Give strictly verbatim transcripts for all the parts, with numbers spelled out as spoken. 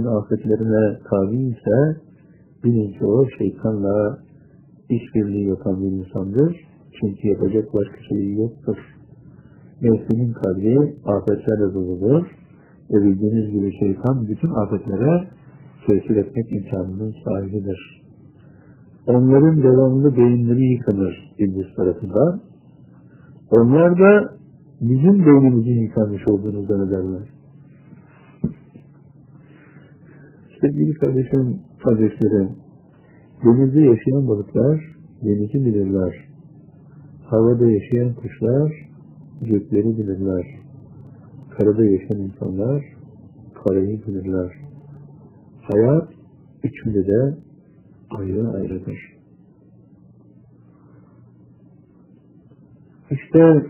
nefsinin afetlerine tabi ise bilin ki o şeytanla işbirliği yapan bir insandır. Çünkü yapacak başka şey yoktur. Nefsinin kalbi afetlerle doludur ve bildiğiniz gibi şeytan bütün afetlere tesir etmek imkanının sahibidir. Onların devamlı beyinleri yıkanır iblis tarafından. Onlar da bizim beynimizin yıkanmış olduğunu zannederler. Sevgili kardeşim, kardeşlerim, denizde yaşayan balıklar denizi bilirler. Havada yaşayan kuşlar gökleri bilirler. Karada yaşayan insanlar karayı bilirler. Hayat üçünde de ayrı ayrıdır. İşte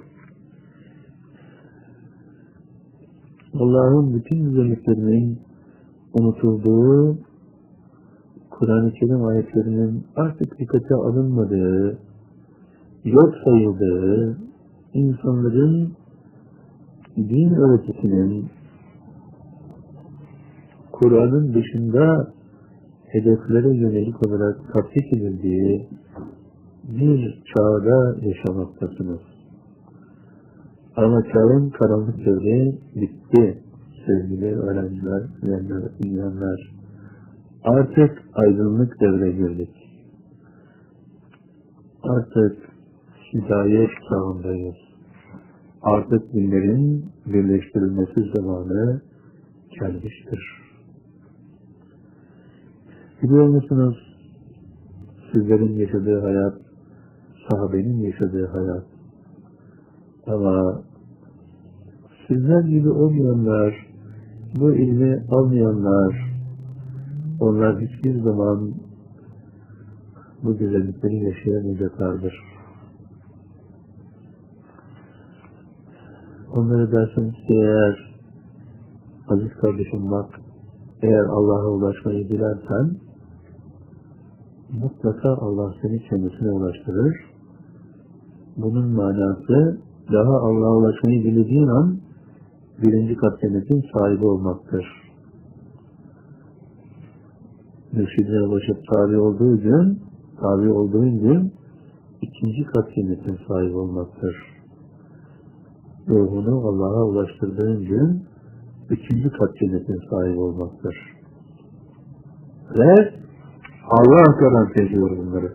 Allah'ın bütün nimetlerinin unutulduğu, Kur'an-ı Kerim ayetlerinin artık dikkate alınmadığı, yok sayıldığı, insanların din öğretisinin Kur'an'ın dışında hedeflere yönelik olarak tatbik edildiği bir çağda yaşamaktasınız. Ama çağın karanlık devri bitti sevgili öğrenciler, dinleyenler. Artık aydınlık devre girdik. Artık hidayet çağındayız. Artık dinlerin birleştirilmesi zamanı gelmiştir. Biliyor musunuz? Sizlerin yaşadığı hayat, sahabenin yaşadığı hayat. Ama sizler gibi olmayanlar, bu ilmi almayanlar, onlar hiçbir zaman bu güzellikleri yaşayamayacaklardır. Onlara dersiniz ki eğer, aziz kardeşim bak, eğer Allah'a ulaşmayı dilersen, mutlaka Allah seni kendisine ulaştırır. Bunun manası, daha Allah'a ulaşmayı dilediğin an, birinci kat cennetin sahibi olmaktır. Mürşidine ulaşıp tabi olduğu gün, tabi olduğun gün, ikinci kat cennetin sahibi olmaktır. Ruhunu Allah'a ulaştırdığın gün, üçüncü kat cennetin sahibi olmaktır. Ve Allah garanti ediyor bunları.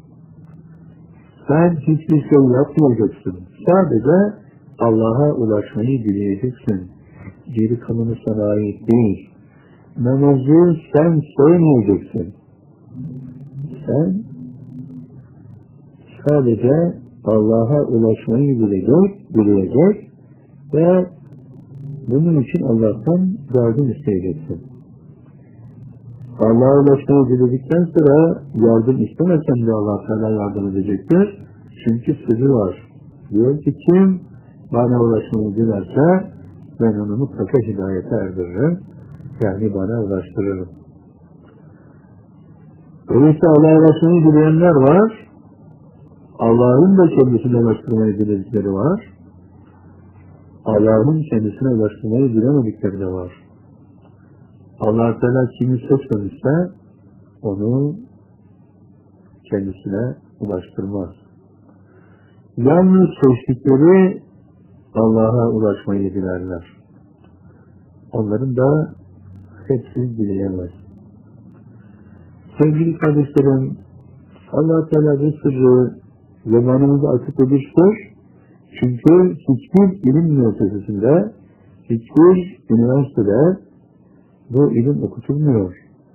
Sen hiçbir şey yapmayacaksın. Sadece Allah'a ulaşmayı dileyeceksin. Geri kalanı sana ait değil. Namazı sen söyleyeceksin. Sen sadece Allah'a ulaşmayı bilecek, dileyecek ve bunun için Allah'tan yardım isteyeceksin. Allah'a ulaşmayı diledikten sonra yardım istemesen de Allah sana yardım edecektir. Çünkü sözü var. Diyor ki kim bana ulaşmayı dilerse ben onu mutlaka hidayete erdiririm. Yani bana ulaştırırım. Öyleyse Allah'a ulaşmayı dileyenler var. Allah'ın da kendisine ulaştırmayı diledikleri var. Allah'ın kendisine ulaştırmayı dilemedikleri de var. Allah Teala kimi seçmemişse onu kendisine ulaştırmaz. Yalnız seçtikleri Allah'a ulaşmayı dilerler. Onların da hepsi dileyemez. Sevgili kardeşlerim, Allah Teala bu sırrı zamanımızda açık bir sır. Çünkü hiçbir ilim müessesesinde, hiçbir üniversitede bu ilim okutulmuyor.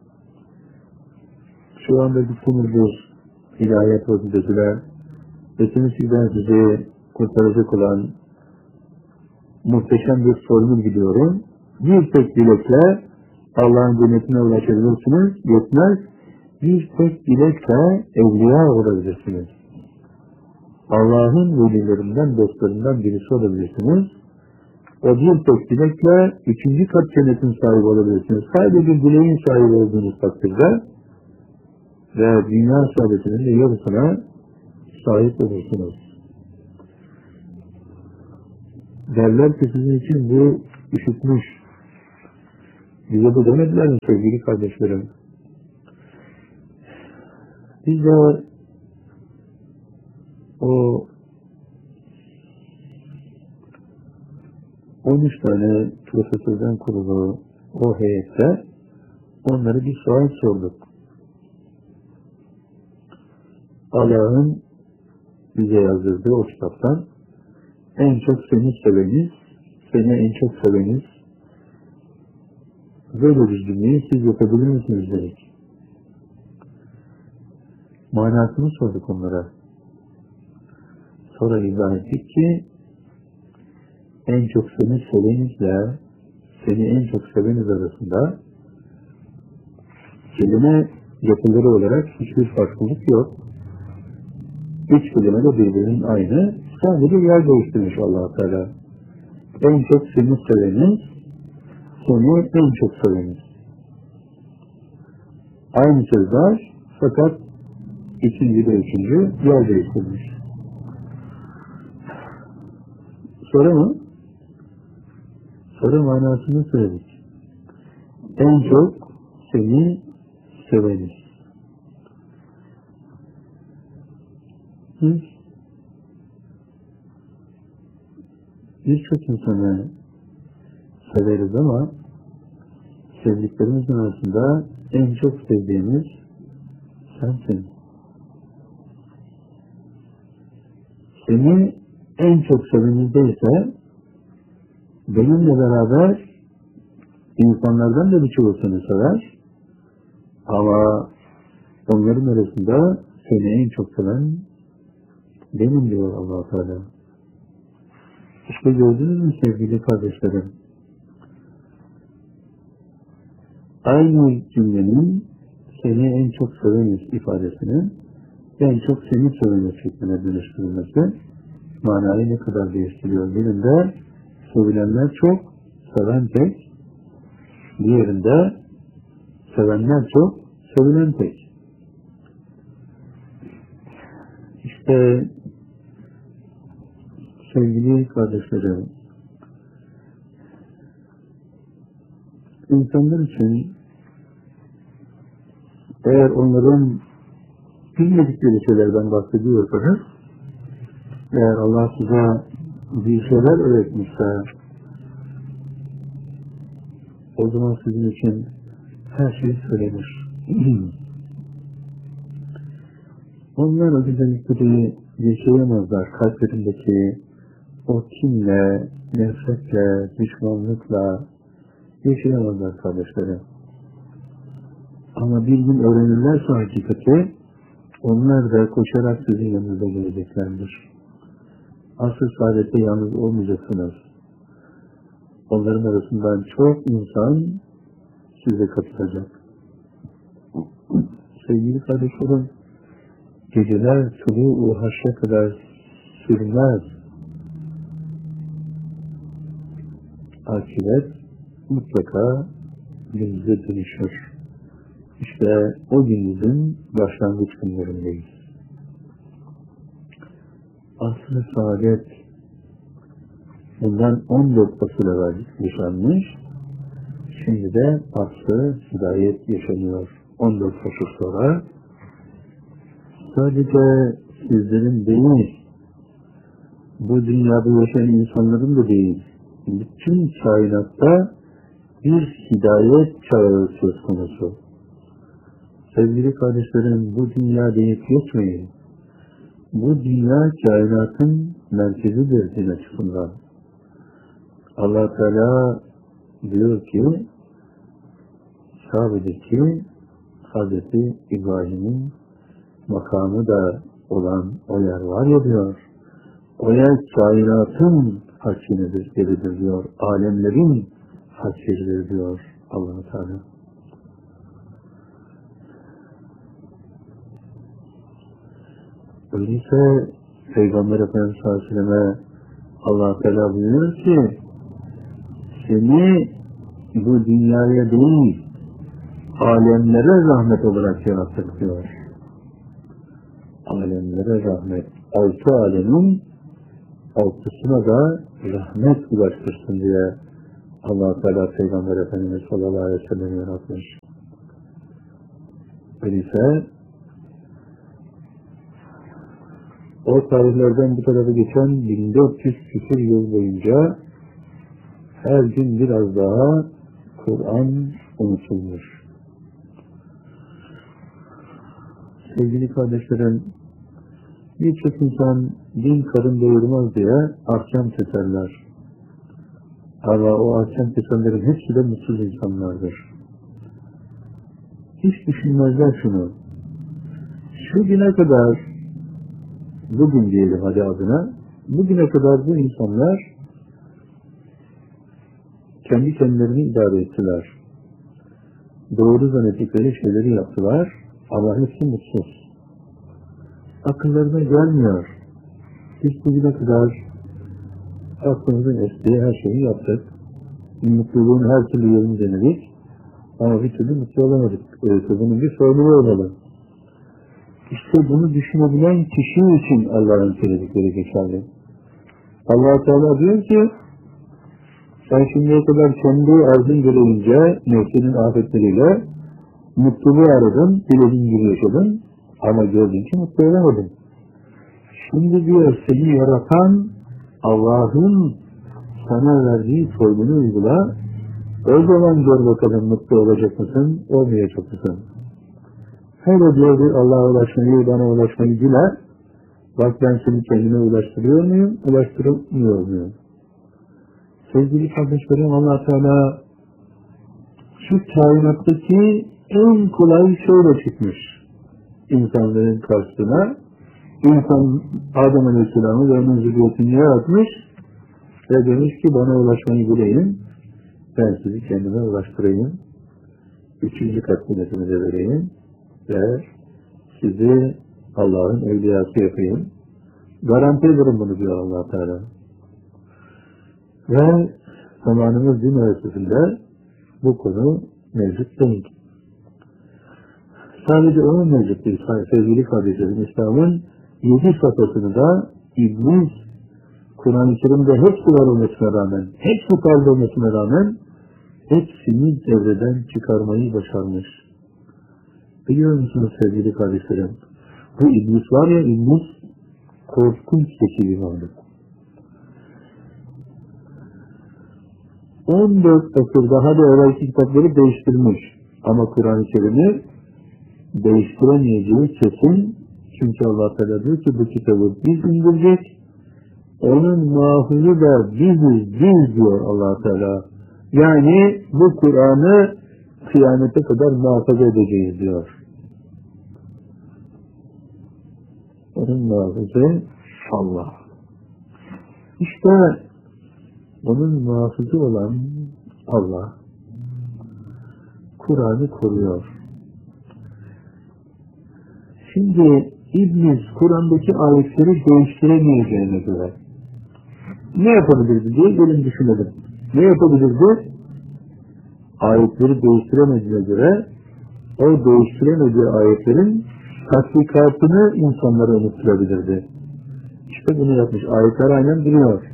Şu anda gittiğimiz ilahiyat fakültesine kesinlikle sizi kurtaracak olan muhteşem bir formül biliyorum. Bir tek dilekle Allah'ın cennetine ulaşabilirsiniz, yetmez. Bir tek dilekle evliya olabilirsiniz. Allah'ın velilerinden, dostlarından birisi olabilirsiniz. O bir tek dilekle üçüncü kat cennetin sahibi olabilirsiniz. Sadece bir dileğin sahibi olduğunuz takdirde ve dünya saadetinin de yarısına sahip olursunuz. Derler ki sizin için bu üşütmüş. Bize bu demediler mi sevgili kardeşlerim? Biz de o on üç tane profesörden kurulu o heyette onlara bir sual sorduk. Allah'ın bize yazdırdığı o kitaptan en çok seni seveniz, seni en çok seveniz, böyle bir cümleyi siz yapabilir misiniz dedik. Manasını sorduk onlara. Sonra izah ettik ki en çok seni sevenizle seni en çok seveniz arasında kelime yapıları olarak hiçbir farklılık yok. Üç kelime de birbirinin aynı. Sadece yer değiştirmiş Allah-u Teala. En çok seni seveniz, seni en çok seveniz. Aynı sözler fakat ikinci ve üçüncü yer değiştirmiş. Soru mu? Soru manasını söyledik. En çok seni seveniz. Biz birçok insanı severiz ama sevdiklerimizin arasında en çok sevdiğimiz sensin. Seni en çok sevenizde ise benimle beraber insanlardan da birçoğu seni sever ama onların arasında seni en çok seven benim diyor Allah-u Teala. İşte gördünüz mü sevgili kardeşlerim? Aynı cümlenin seni en çok seveniz ifadesinin en çok seni seveniz şekline dönüştürülmesi manayı ne kadar değiştiriyor? Birinde sevilenler çok, seven tek. Diğerinde sevenler çok, sevilen tek. İşte sevgili kardeşlerim, insanlar için eğer onların bilmedikleri şeylerden bahsediyorsanız, eğer Allah size bir şeyler öğretmişse, o zaman sizin için her şey söylenir. Onlar o güzellikleri yaşayamazlar. Kalplerindeki o kinle, nefretle, düşmanlıkla yaşayamazlar kardeşlerim. Ama bir gün öğrenirlerse hakikati, onlar da koşarak sizin yanınıza geleceklerdir. Asıl saadette yalnız olmayacaksınız. Onların arasından çok insan size katılacak. Sevgili kardeşlerim, geceler tulu-u haşre kadar sürmez. Akibet mutlaka gündüze dönüşür. İşte o gündüzün başlangıç günlerindeyiz. Aslı saadet bundan on dört asır evvel yaşanmış, şimdi de aslı hidayet yaşanıyor. on dört asır sonra sadece sizlerin değil, bu dünyada yaşayan insanların da değil, bütün kainatta bir hidayet çağı söz konusu. Sevgili kardeşlerim, bu dünya deyip geçmeyin. Bu dünya kainatın merkezidir din açısından. Allah Teala diyor ki, Kabe'deki Hazreti İbrahim'in makamı da olan o yer var ya diyor, o yer kainatın hakkinidir, yeridir diyor, alemlerin hakkıdır diyor Allah Teala. Öyleyse Peygamber Efendimiz sallallahu aleyhi ve selleme Allah Teala buyuruyor ki, seni bu dünyaya değil, alemlere rahmet olarak yarattık diyor. Alemlere rahmet. Altı alemin altısına da rahmet ulaştırsın diye Allah-u Teala Peygamber Efendimiz sallallahu aleyhi ve sellem yaratmış. Öyleyse o tarihlerden bu tarafa geçen bin dört yüz küsur yıl boyunca her gün biraz daha Kur'an unutulmuş. Sevgili kardeşlerim, birçok insan din karın doyurmaz diye ahkam keserler. Ama o ahkam kesenlerin hepsi de mutsuz insanlardır. Hiç düşünmezler şunu. Şu güne kadar, bugün diyelim hadi adına, bugüne kadar bu insanlar kendi kendilerini idare ettiler. Doğru zannettikleri şeyleri yaptılar ama hepsi mutsuz. Akıllarına gelmiyor. Biz bugüne kadar aklımızın estiği her şeyi yaptık. Mutluluğun her türlü yolunu denedik. Ama bir türlü mutlu olamadık. Öyleyse bunun bir sorumlu olmalı. İşte bunu düşünebilen kişi için Allah'ın söyledikleri geçerli. Allah-u Teala diyor ki, sen şimdiye kadar kendi arzun görünce nefsinin afetleriyle mutluluğu aradın, dilediğin gibi yaşadın ama gördün ki mutlu olamadın. Şimdi diyor seni yaratan Allah'ın sana verdiği formunu uygula, o zaman gör bakalım mutlu olacak mısın, olmayacak mısın? Hele diyor bir Allah'a ulaşmayı, bana ulaşmayı dile, bak ben seni kendime ulaştırıyor muyum, ulaştırmıyor muyum? Sevgili kardeşlerim, Allah Teala şu kainattaki en kolay şeyle çıkmış insanların karşısına. İnsan Adem Aleyhisselam'ı ve onun zürriyetini yaratmış ve demiş ki bana ulaşmayı dileyin, ben sizi kendime ulaştırayım, üçüncü kat milletimize vereyim ve sizi Allah'ın evliyası yapayım. Garanti ederim bunu diyor Allah Teala. Ve zamanımız din ölçüsünde bu konu mevcut değil. Sadece onun mevcut değil. Sevgili kardeşlerim, İslam'ın yedi safhasını da İblis, Kur'an-ı Kerim'de hepsi var olmasına rağmen, hepsi fazla olmasına rağmen hepsini devreden çıkarmayı başarmış. Biliyor musunuz sevgili kardeşlerim? Bu İblis var ya, İblis korkunç zeki bir varlık. on dört asırda hadi evvelki kitapları değiştirmiş. Ama Kur'an-ı Kerim'i değiştiremeyeceği kesin. Çünkü Allah Teala diyor ki bu kitabı biz indirdik. Onun muhafızı da biziz, biz diyor Allah Teala. Yani bu Kur'an'ı kıyamete kadar muhafaza edeceğiz diyor. Onun muhafızı Allah. İşte onun muhafızı olan Allah Kur'an'ı koruyor. Şimdi İblis Kur'an'daki ayetleri değiştiremeyeceğine göre ne yapabilirdi diye gelin düşünelim. Ne yapabilirdi? Ayetleri değiştiremediğine göre o değiştiremediği ayetlerin tatbikatını insanlara unutturabilirdi. İşte bunu yapmış. Ayetler aynen duruyor.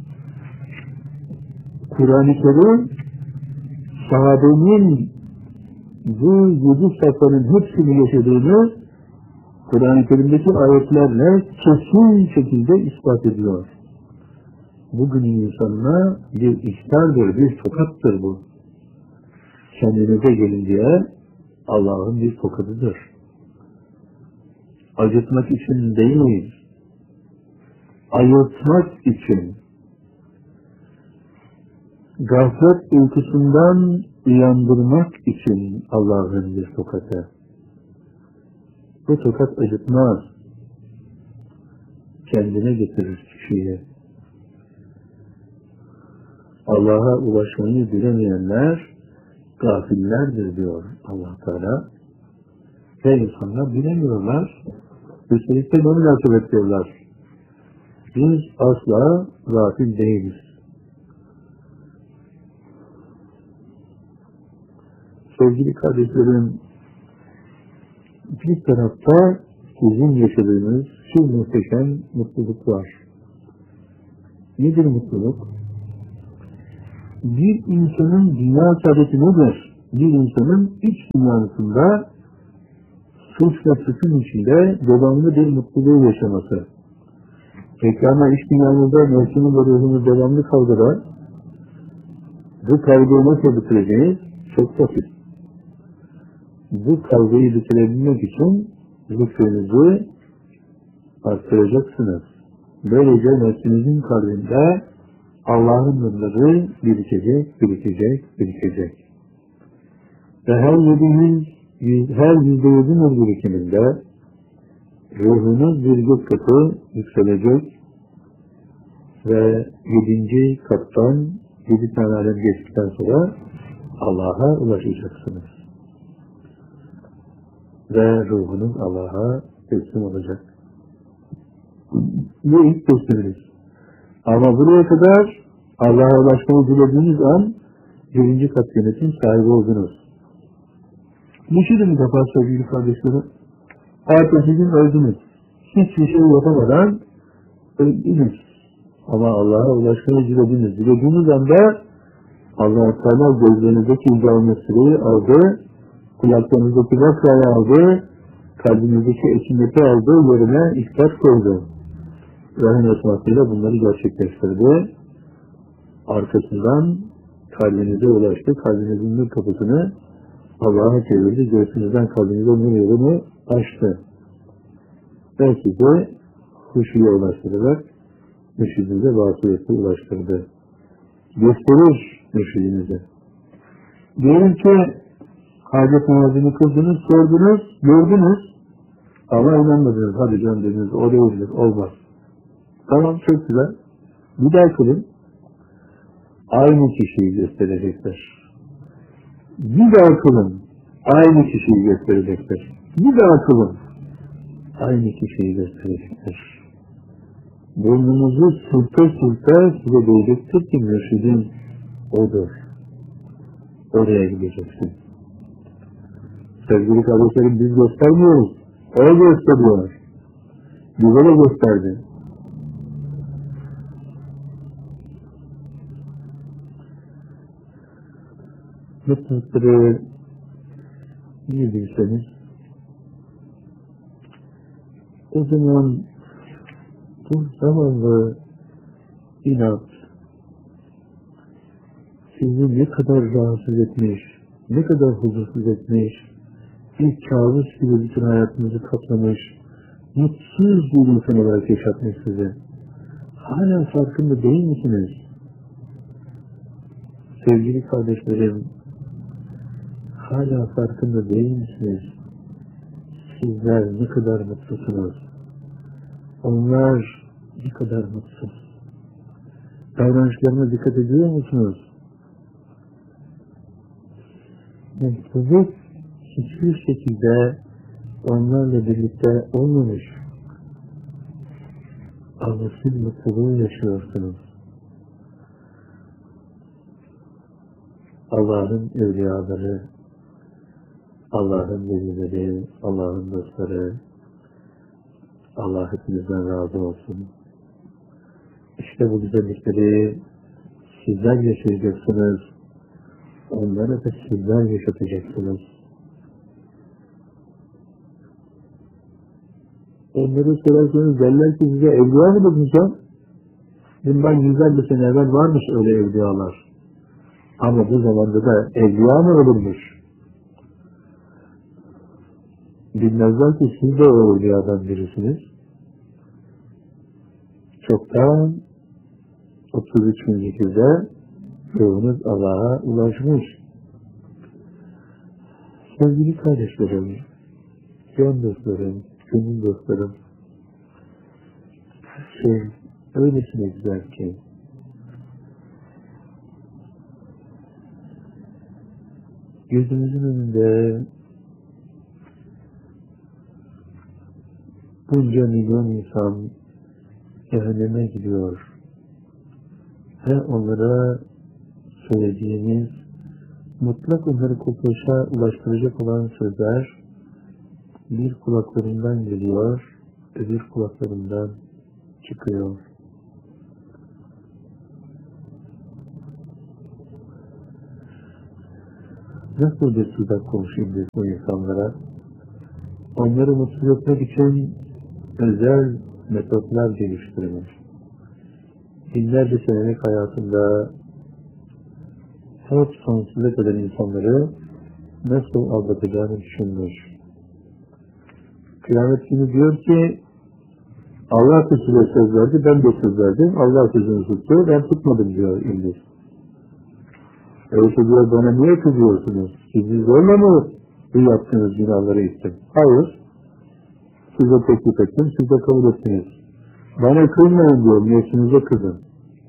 Kur'an-ı Kerim sahabenin bu yedi sayfanın hepsini yaşadığını Kur'an-ı Kerim'deki ayetlerle kesin şekilde ispat ediyor. Bugünün insanına bir ihtardır, bir tokattır bu. Kendinize gelin diye Allah'ın bir tokadıdır. Acıtmak için değil, ayırtmak için, gaflet uykusundan uyandırmak için Allah'ın bir tokatı. Bu tokat acıtmaz, kendine getirir kişiyi. Allah'a ulaşmayı bilemeyenler gafillerdir diyor Allah Teala. Ve insanlar bilemiyorlar. Üstelik de ne münasebet diyorlar. Biz asla gafil değiliz. Sevgili kardeşlerim, bir tarafta sizin yaşadığınız şu muhteşem mutluluk var. Nedir mutluluk? bir insanın dünya saadeti nedir? Bir insanın iç dünyasında suç ve suçun içinde devamlı bir mutluluğu yaşaması. Peki ama iç dünyamızda nefsinin ve ruhumuz devamlı kavgada. Bu kavgayı nasıl bitireceğiz? Çok basit. Bu kavgayı bitirebilmek için zikrinizi arttıracaksınız. Böylece nefsinizin kalbinde Allah'ın nurları birikecek, birikecek, birikecek. Ve her yediğiniz, her yüzde yedi nur birikiminde ruhunuz bir gök katı yükselecek ve yedinci kattan yedi tane alem geçtikten sonra Allah'a ulaşacaksınız. Ve ruhunuz Allah'a teslim olacak. Bu ilk tesliminiz. Ama buraya kadar Allah'a ulaşmayı dilediğiniz an birinci kat yönetim sahibi oldunuz. Düşünün bir defa sevgili kardeşlerim. Ertesi gün öldünüz. Hiçbir şey yapamadan öldünüz. Ama Allah'a ulaşmayı dilediniz. Dilediğiniz anda Allah-u Teala gözlerinizdeki imzalını süreyi aldı, kulaklarınızdaki vakrayı aldı, kalbinizdeki esinleti aldı, yerine ihtar koydu. Rahim esmasıyla bunları gerçekleştirdi. Arkasından kalbinize ulaştı, kalbinizin nur kapısını Allah'a çevirdi, göğsünüzden kalbinize nur yolunu açtı. Ve size huşuya ulaştırarak mürşidinize vasiyeti ulaştırdı. Gösterir mürşidinize. Diyelim ki hacet namazını kıldınız, sordunuz, gördünüz ama inanmadınız. Hadi canım dediniz, o değildir, olmaz. Tamam, çok güzel. Bir daha kılın. Aynı kişiyi gösterecekler. Bir daha kılın. Aynı kişiyi gösterecekler. Bir daha kılın. Aynı kişiyi gösterecekler. Burnunuzu sürte sürte size diyecektir ki mürşidin odur. Oraya gideceksin. Sevgili kardeşlerim, biz göstermiyoruz. O gösteriyor. Bize de gösterdi. Mutlulukları iyi bilseniz o zaman bu zamanlı inat sizi ne kadar rahatsız etmiş, ne kadar huzursuz etmiş, bir kabus gibi bütün hayatınızı kaplamış, mutsuz bir insan olarak yaşatmış sizi. Hala farkında değil misiniz? Sevgili kardeşlerim, hala farkında değil misiniz? Sizler ne kadar mutlusunuz? Onlar ne kadar mutsuz? Davranışlarına dikkat ediyor musunuz? Mutluluk hiçbir şekilde onlarla birlikte olmamış. Ama siz mutluluğu yaşıyorsunuz. Allah'ın evliyaları, Allah'ın velileri, Allah'ın dostları, Allah hepinizden razı olsun. İşte bu güzellikleri sizler yaşayacaksınız, onları da sizler yaşatacaksınız. Onları sorarsanız derler ki size evliya mı dedin sen? Bundan yüzlerce sene evvel varmış öyle evliyalar. Ama bu zamanda da evliya mı olurmuş? Bilmezler ki siz de o evliyadan birisiniz. Çoktan otuz üç bin sekizde ruhunuz Allah'a ulaşmış. Sevgili kardeşlerim, can dostlarım, gönül dostlarım, her şey öylesine güzel ki gözümüzün önünde bunca milyon insan cehenneme gidiyor ve onlara söylediğimiz mutlak onları kurtuluşa ulaştıracak olan sözler bir kulaklarından geliyor, öbür kulaklarından çıkıyor. nasıl bir tuzak konuşayım biz bu insanlara? Onları mutsuz etmek için özel metotlar geliştirmiş. Binlerce senelik hayatında hep sonsuza kadar insanları nasıl aldatacağını düşünmüş. Kıyamet günü diyor ki, Allah da size söz verdi, ben de söz verdim. Allah sözünü tuttu, ben tutmadım diyor İblis. Öyleyse diyor, bana niye kızıyorsunuz? Siz zorla mı bu yaptığınız günahları ettim? Hayır. Size teklif ettim, siz de kabul ettiniz. Bana kızmayın diyor, nefsinize kızın.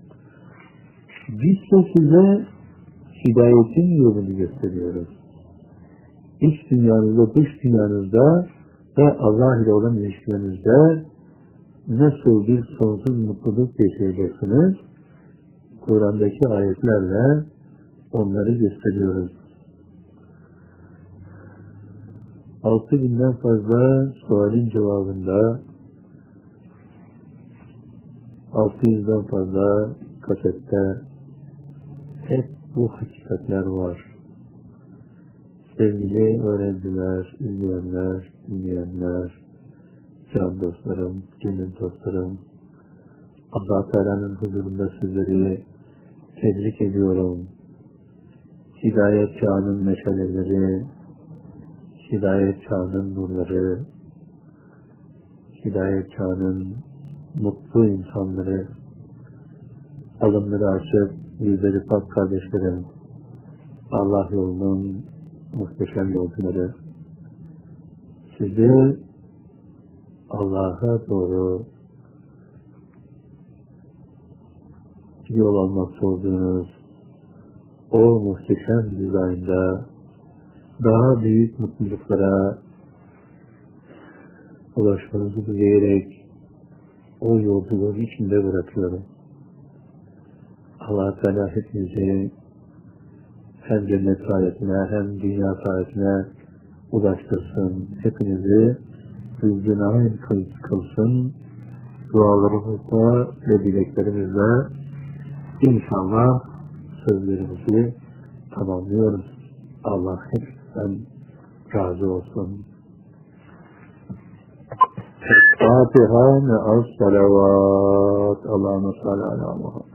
Biz de size hidayetin yolunu gösteriyoruz. İç dünyanızda, dış dünyanızda ve Allah ile olan ilişkilerinizde nasıl bir sonsuz mutluluk yaşayacaksınız? Kur'an'daki ayetlerle onları gösteriyoruz. Altı binden fazla sualin cevabında altı yüzden fazla kasette hep bu hakikatler var. Sevgili öğrenciler, izleyenler, dinleyenler, can dostlarım, gönül dostlarım, Allah Teala'nın huzurunda sizleri tebrik ediyorum. Hidayet çağının meşaleleri, hidayet çağının nurları, hidayet çağının mutlu insanları, alımları açıp yüzleri pak kardeşlerim, Allah yolunun muhteşem yolcuları, sizi Allah'a doğru yol almakta olduğunuz o muhteşem dizaynda daha büyük mutluluklara ulaşmanızı dileyerek o yolculuğun içinde bırakıyorum. Allah Teala hepinizi hem cennet saadetine hem dünya saadetine ulaştırsın. Hepinizi rızkına kılsın. Dualarımızla ve dileklerimizle inşallah sözlerimizi tamamlıyoruz. Allah hepsinden razı olsun. Fatiha ve as-salavat. Allahümme salli ala Muhammed.